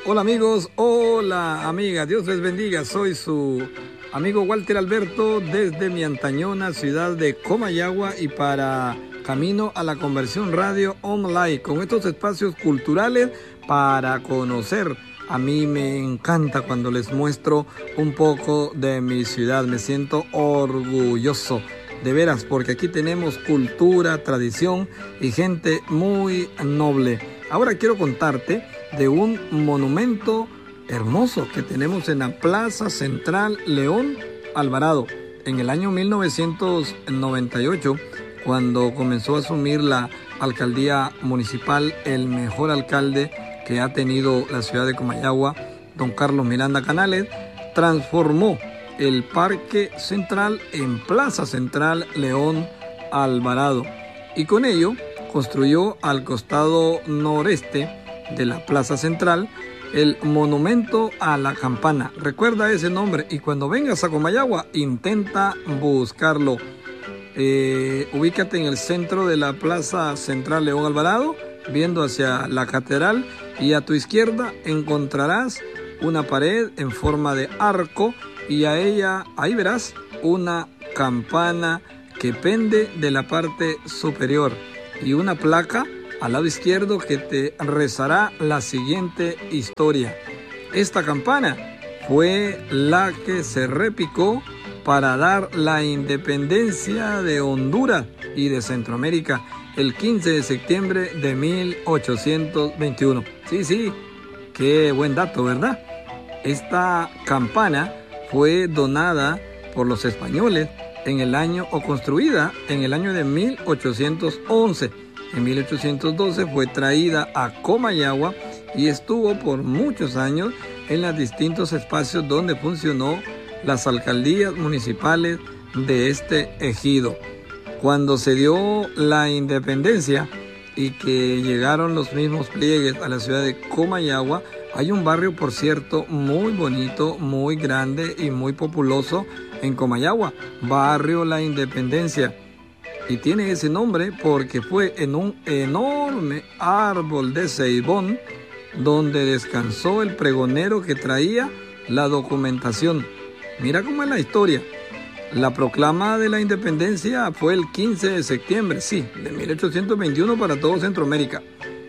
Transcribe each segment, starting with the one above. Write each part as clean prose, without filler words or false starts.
Hola amigos, hola amigas, Dios les bendiga. Soy su amigo Walter Alberto desde mi antañona ciudad de Comayagua y para Camino a la Conversión Radio Online, con estos espacios culturales para conocer. A mí me encanta cuando les muestro un poco de mi ciudad, me siento orgulloso. De veras, porque aquí tenemos cultura, tradición y gente muy noble. Ahora quiero contarte de un monumento hermoso que tenemos en la Plaza Central León Alvarado. En el año 1998, cuando comenzó a asumir la alcaldía municipal, el mejor alcalde que ha tenido la ciudad de Comayagua, don Carlos Miranda Canales, transformó el Parque Central en Plaza Central León Alvarado y con ello construyó al costado noreste de la Plaza Central el monumento a la campana. Recuerda ese nombre y cuando vengas a Comayagua intenta buscarlo. Ubícate en el centro de la Plaza Central León Alvarado, viendo hacia la catedral, y a tu izquierda encontrarás una pared en forma de arco y a ella, ahí verás una campana que pende de la parte superior y una placa al lado izquierdo que te rezará la siguiente historia. Esta campana fue la que se repicó para dar la independencia de Honduras y de Centroamérica el 15 de septiembre de 1821. Sí, qué buen dato, ¿verdad? Esta campana fue donada por los españoles en el año, o construida en el año de 1811. En 1812 fue traída a Comayagua y estuvo por muchos años en los distintos espacios donde funcionó las alcaldías municipales de este ejido. Cuando se dio la independencia y que llegaron los mismos pliegues a la ciudad de Comayagua, hay un barrio, por cierto, muy bonito, muy grande y muy populoso en Comayagua, Barrio La Independencia. Y tiene ese nombre porque fue en un enorme árbol de ceibón donde descansó el pregonero que traía la documentación. Mira cómo es la historia. La proclama de la independencia fue el 15 de septiembre, sí, de 1821 para todo Centroamérica.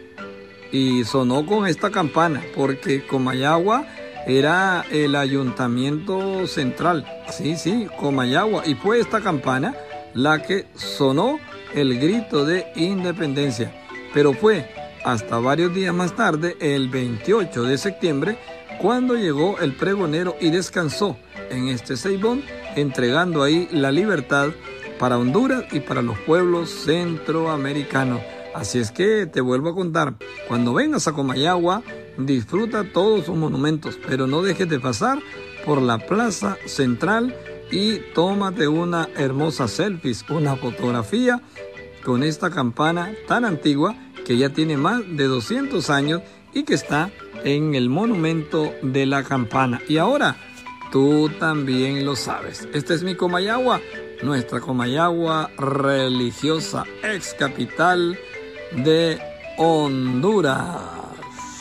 Y sonó con esta campana porque Comayagua era el ayuntamiento central. Sí, Comayagua. Y fue esta campana la que sonó el grito de independencia. Pero fue hasta varios días más tarde, el 28 de septiembre, cuando llegó el pregonero y descansó en este ceibón, entregando ahí la libertad para Honduras y para los pueblos centroamericanos. Así es que te vuelvo a contar, cuando vengas a Comayagua, disfruta todos sus monumentos, pero no dejes de pasar por la Plaza Central y tómate una hermosa selfie, una fotografía con esta campana tan antigua que ya tiene más de 200 años y que está en el monumento de la campana. Y ahora, tú también lo sabes. Esta es mi Comayagua, nuestra Comayagua religiosa, ex capital de Honduras.